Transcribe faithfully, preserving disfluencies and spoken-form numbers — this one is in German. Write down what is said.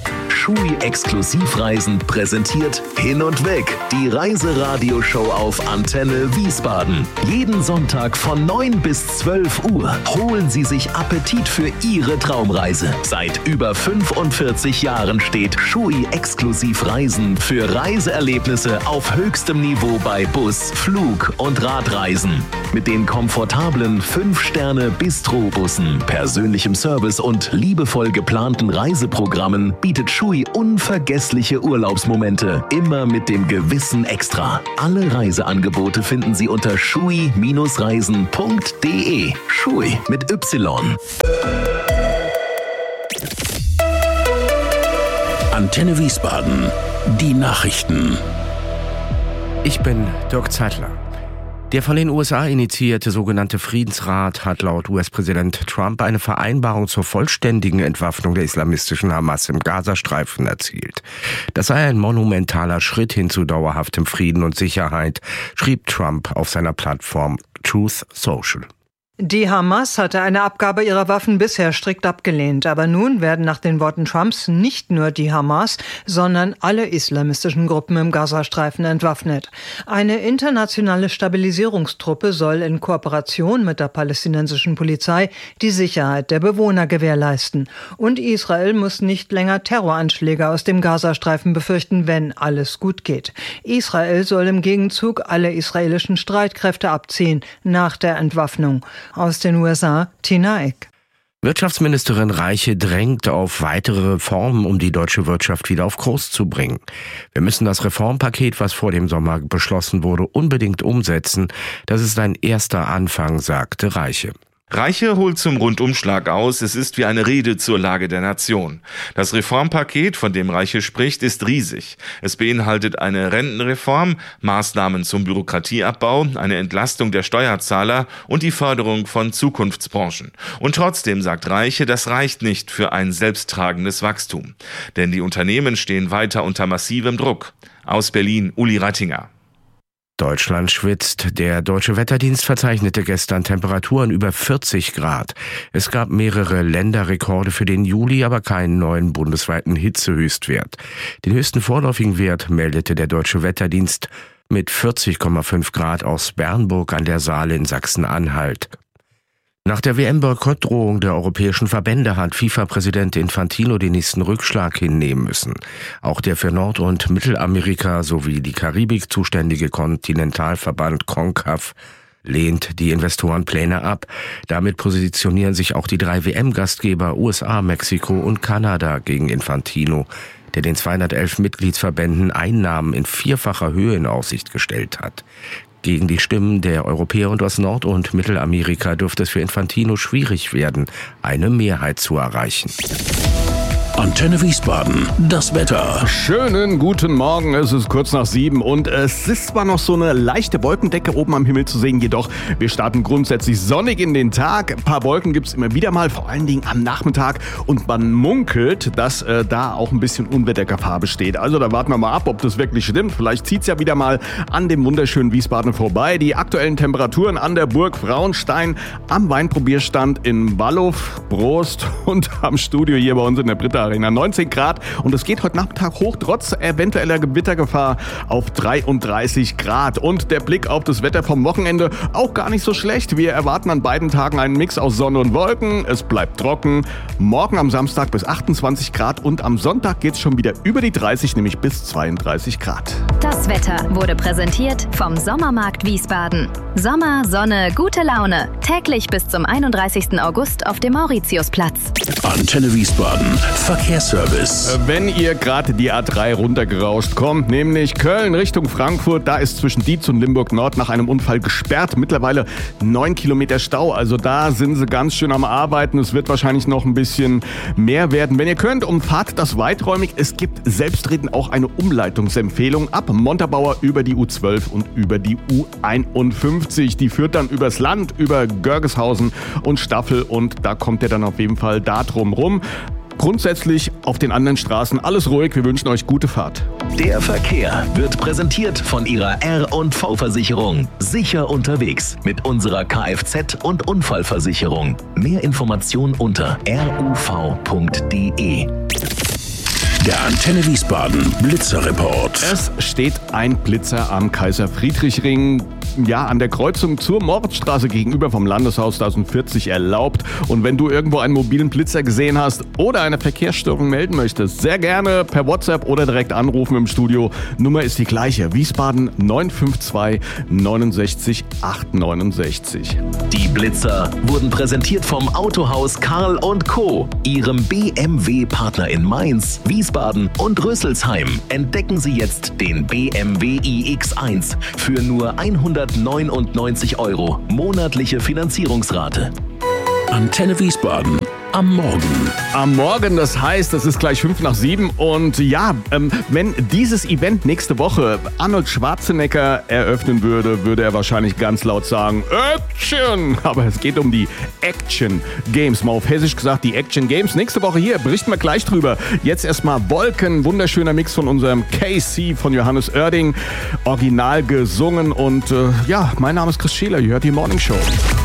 Schui Exklusivreisen präsentiert Hin und Weg, die Reiseradioshow auf Antenne Wiesbaden. Jeden Sonntag von neun bis zwölf Uhr holen Sie sich Appetit für Ihre Traumreise. Seit über fünfundvierzig Jahren steht Schui Exklusivreisen für Reiseerlebnisse auf höchstem Niveau bei Bus, Flug und Radreisen. Mit den komfortablen fünf Sterne Bistro-Bussen, persönlichem Service und liebevoll geplanten Reiseprogrammen bietet Schui unvergessliche Urlaubsmomente, immer mit dem gewissen Extra. Alle Reiseangebote finden Sie unter schui Reisen punkt de. Schui mit Y. Antenne Wiesbaden. Die Nachrichten. Ich bin Dirk Zeitler. Der von den U S A initiierte sogenannte Friedensrat hat laut U S-Präsident Trump eine Vereinbarung zur vollständigen Entwaffnung der islamistischen Hamas im Gazastreifen erzielt. Das sei ein monumentaler Schritt hin zu dauerhaftem Frieden und Sicherheit, schrieb Trump auf seiner Plattform Truth Social. Die Hamas hatte eine Abgabe ihrer Waffen bisher strikt abgelehnt. Aber nun werden nach den Worten Trumps nicht nur die Hamas, sondern alle islamistischen Gruppen im Gazastreifen entwaffnet. Eine internationale Stabilisierungstruppe soll in Kooperation mit der palästinensischen Polizei die Sicherheit der Bewohner gewährleisten. Und Israel muss nicht länger Terroranschläge aus dem Gazastreifen befürchten, wenn alles gut geht. Israel soll im Gegenzug alle israelischen Streitkräfte abziehen nach der Entwaffnung. Aus den U S A, Tina Eck. Wirtschaftsministerin Reiche drängt auf weitere Reformen, um die deutsche Wirtschaft wieder auf Kurs zu bringen. Wir müssen das Reformpaket, was vor dem Sommer beschlossen wurde, unbedingt umsetzen. Das ist ein erster Anfang, sagte Reiche. Reiche holt zum Rundumschlag aus, es ist wie eine Rede zur Lage der Nation. Das Reformpaket, von dem Reiche spricht, ist riesig. Es beinhaltet eine Rentenreform, Maßnahmen zum Bürokratieabbau, eine Entlastung der Steuerzahler und die Förderung von Zukunftsbranchen. Und trotzdem, sagt Reiche, das reicht nicht für ein selbsttragendes Wachstum. Denn die Unternehmen stehen weiter unter massivem Druck. Aus Berlin, Uli Rattinger. Deutschland schwitzt. Der Deutsche Wetterdienst verzeichnete gestern Temperaturen über vierzig Grad. Es gab mehrere Länderrekorde für den Juli, aber keinen neuen bundesweiten Hitzehöchstwert. Den höchsten vorläufigen Wert meldete der Deutsche Wetterdienst mit vierzig Komma fünf Grad aus Bernburg an der Saale in Sachsen-Anhalt. Nach der W M-Boykottdrohung der europäischen Verbände hat FIFA-Präsident Infantino den nächsten Rückschlag hinnehmen müssen. Auch der für Nord- und Mittelamerika sowie die Karibik zuständige Kontinentalverband CONCACAF lehnt die Investorenpläne ab. Damit positionieren sich auch die drei W M-Gastgeber U S A, Mexiko und Kanada gegen Infantino, der den zweihundertelf Mitgliedsverbänden Einnahmen in vierfacher Höhe in Aussicht gestellt hat. Gegen die Stimmen der Europäer und aus Nord- und Mittelamerika dürfte es für Infantino schwierig werden, eine Mehrheit zu erreichen. Antenne Wiesbaden, das Wetter. Schönen guten Morgen, es ist kurz nach sieben und es ist zwar noch so eine leichte Wolkendecke oben am Himmel zu sehen, jedoch wir starten grundsätzlich sonnig in den Tag. Ein paar Wolken gibt es immer wieder mal, vor allen Dingen am Nachmittag und man munkelt, dass äh, da auch ein bisschen Unwettergefahr besteht. Also da warten wir mal ab, ob das wirklich stimmt. Vielleicht zieht es ja wieder mal an dem wunderschönen Wiesbaden vorbei. Die aktuellen Temperaturen an der Burg Frauenstein, am Weinprobierstand in Wallow, Prost und am Studio hier bei uns in der Britta Arena neunzehn Grad und es geht heute Nachmittag hoch, trotz eventueller Gewittergefahr auf dreiunddreißig Grad. Und der Blick auf das Wetter vom Wochenende auch gar nicht so schlecht. Wir erwarten an beiden Tagen einen Mix aus Sonne und Wolken. Es bleibt trocken. Morgen am Samstag bis achtundzwanzig Grad und am Sonntag geht es schon wieder über die dreißig, nämlich bis zweiunddreißig Grad. Das Wetter wurde präsentiert vom Sommermarkt Wiesbaden. Sommer, Sonne, gute Laune. Täglich bis zum einunddreißigsten August auf dem Mauritiusplatz. Antenne Wiesbaden, Verkehrsservice. Wenn ihr gerade die A drei runtergerauscht kommt, nämlich Köln Richtung Frankfurt, da ist zwischen Dietz und Limburg Nord nach einem Unfall gesperrt. Mittlerweile neun Kilometer Stau, also da sind sie ganz schön am Arbeiten. Es wird wahrscheinlich noch ein bisschen mehr werden. Wenn ihr könnt, umfahrt das weiträumig. Es gibt selbstredend auch eine Umleitungsempfehlung ab Montabaur über die U zwölf und über die U einundfünfzig. Die führt dann übers Land, über Görgeshausen und Staffel und da kommt ihr dann auf jeden Fall da drum rum. Grundsätzlich auf den anderen Straßen alles ruhig. Wir wünschen euch gute Fahrt. Der Verkehr wird präsentiert von Ihrer R und V-Versicherung. Sicher unterwegs mit unserer Kfz- und Unfallversicherung. Mehr Informationen unter ruv punkt de. Der Antenne Wiesbaden Blitzerreport. Es steht ein Blitzer am Kaiser-Friedrich-Ring, ja, an der Kreuzung zur Moritzstraße gegenüber vom Landeshaus. Da sind vierzig erlaubt. Und wenn du irgendwo einen mobilen Blitzer gesehen hast oder eine Verkehrsstörung melden möchtest, sehr gerne per WhatsApp oder direkt anrufen im Studio. Nummer ist die gleiche. Wiesbaden neun fünf zwei neun sechs acht neun sechs. Die Blitzer wurden präsentiert vom Autohaus Karl und Co., ihrem B M W-Partner in Mainz, Wiesbaden und Rüsselsheim. Entdecken Sie jetzt den B M W i X eins für nur hundertneunundneunzig Euro. Monatliche Finanzierungsrate. Antenne Wiesbaden am Morgen. Am Morgen, das heißt, es ist gleich fünf nach sieben. Und ja, ähm, wenn dieses Event nächste Woche Arnold Schwarzenegger eröffnen würde, würde er wahrscheinlich ganz laut sagen, Action! Aber es geht um die Action Games. Mal auf Hessisch gesagt, die Action Games. Nächste Woche hier, berichten wir gleich drüber. Jetzt erstmal Wolken, wunderschöner Mix von unserem K C von Johannes Oerding. Original gesungen. Und äh, ja, mein Name ist Chris Scheler, ihr hört die Morning Show.